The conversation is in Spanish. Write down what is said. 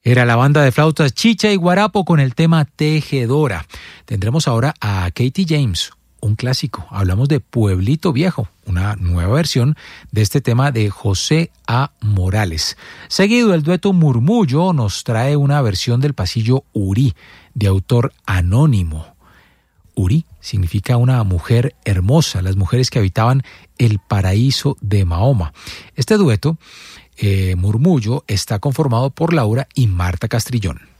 Era la banda de flautas Chicha y Guarapo con el tema Tejedora. Tendremos ahora a Katie James, un clásico. Hablamos de Pueblito Viejo, una nueva versión de este tema de José A. Morales. Seguido, el dueto Murmullo nos trae una versión del pasillo Uri, de autor anónimo. Uri significa una mujer hermosa, las mujeres que habitaban el paraíso de Mahoma. Este dueto, Murmullo, está conformado por Laura y Marta Castrillón.